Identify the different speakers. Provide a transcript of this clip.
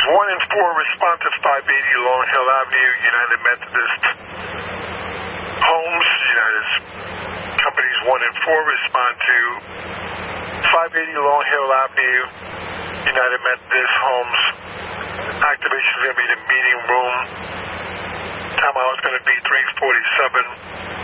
Speaker 1: 1 and 4 respond to 580 Long Hill Avenue, United Methodist Homes. United Companies 1 and 4 respond to 580 Long Hill Avenue, United Methodist Homes. Activation is going to be the meeting room. Time out is going to be 3:47.